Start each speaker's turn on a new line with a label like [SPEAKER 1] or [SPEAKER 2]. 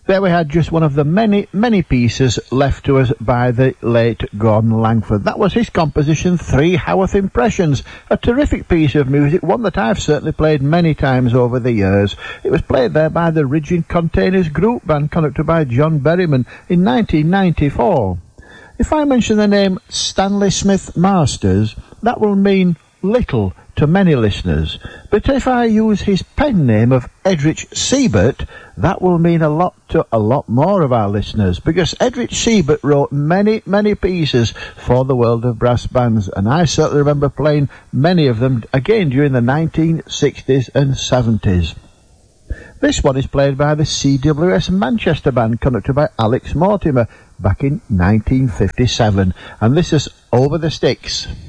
[SPEAKER 1] There we had just one of the many, many pieces left to us by the late Gordon Langford. That was his composition, Three Haworth Impressions. A terrific piece of music, one that I've certainly played many times over the years. It was played there by the Rigid Containers Group Band, conducted by John Berryman in 1994. If I mention the name Stanley Smith Masters, that will mean little to many listeners, but if I use his pen name of Edrich Siebert, that will mean a lot to a lot more of our listeners, because Edrich Siebert wrote many, many pieces for the world of brass bands, and I certainly remember playing many of them again during the 1960s and 70s. This one is played by the CWS Manchester Band, conducted by Alex Mortimer, back in 1957, and this is Over the Sticks.